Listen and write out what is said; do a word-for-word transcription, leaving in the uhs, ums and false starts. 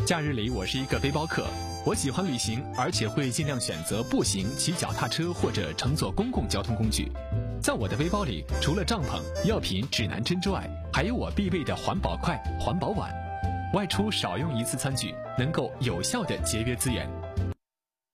假日里，我是一个背包客，我喜欢旅行，而且会尽量选择步行、骑脚踏车或者乘坐公共交通工具。在我的背包里，除了帐篷、药品、指南针之外，还有我必备的环保筷、环保碗。外出少用一次餐具，能够有效地节约资源。